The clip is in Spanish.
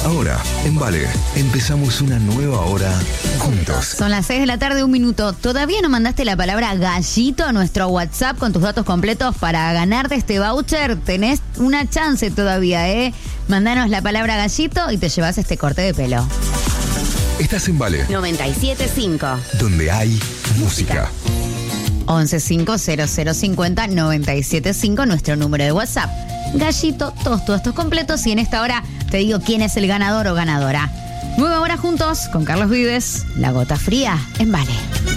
Ahora, en Vale, empezamos una nueva hora juntos. Son las 6 de la tarde, 1 minuto. ¿Todavía no mandaste la palabra gallito a nuestro WhatsApp con tus datos completos para ganarte este voucher? Tenés una chance todavía, ¿eh? Mandanos la palabra gallito y te llevas este corte de pelo. Estás en Vale, 97.5. donde hay música. 1150050975, nuestro número de WhatsApp. Gallito, todos tus datos completos y en esta hora te digo quién es el ganador o ganadora. Nueva hora juntos con Carlos Vives, La Gota Fría en Vale.